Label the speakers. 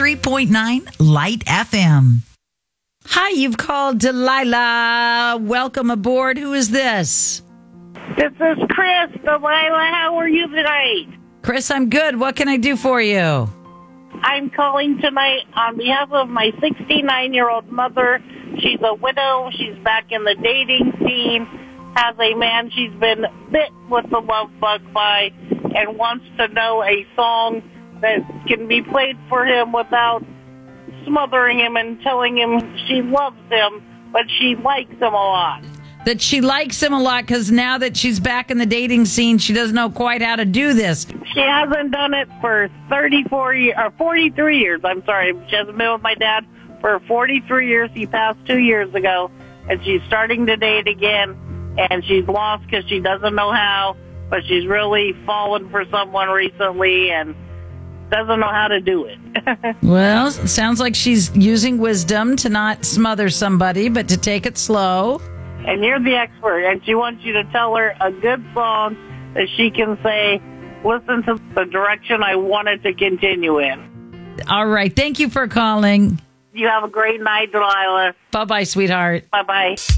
Speaker 1: 93.9 Light FM. Hi, you've called Delilah. Welcome aboard. Who is this?
Speaker 2: This is Chris. Delilah, how are you tonight?
Speaker 1: Chris, I'm good. What can I do for you?
Speaker 2: I'm calling tonight on behalf of my 69-year-old mother. She's a widow. She's back in the dating scene, has a man she's been bit with the love bug by, and wants to know a song that can be played for him without smothering him and telling him she loves him, but she likes him a lot.
Speaker 1: That she likes him a lot because now that she's back in the dating scene, she doesn't know quite how to do this.
Speaker 2: She hasn't done it for 43 years. I'm sorry. She hasn't been with my dad for 43 years. He passed 2 years ago, and she's starting to date again, and she's lost because she doesn't know how, but she's really fallen for someone recently and doesn't know how to do it.
Speaker 1: Well, it sounds like she's using wisdom to not smother somebody, but to take it slow.
Speaker 2: And you're the expert, and she wants you to tell her a good song that she can say, listen to the direction I want it to continue in.
Speaker 1: All right. Thank you for calling.
Speaker 2: You have a great night, Delilah.
Speaker 1: Bye-bye, sweetheart.
Speaker 2: Bye-bye.